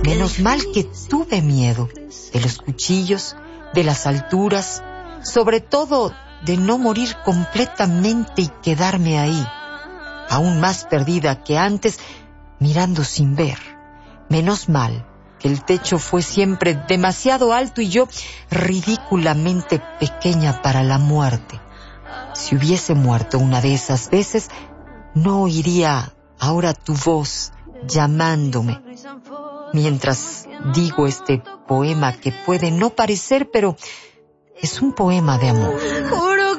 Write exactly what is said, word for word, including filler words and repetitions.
Menos mal que tuve miedo de los cuchillos, de las alturas, sobre todo de no morir completamente y quedarme ahí, aún más perdida que antes, mirando sin ver. Menos mal que el techo fue siempre demasiado alto y yo ridículamente pequeña para la muerte. Si hubiese muerto una de esas veces, no oiría ahora tu voz llamándome. Mientras digo este poema que puede no parecer, pero es un poema de amor.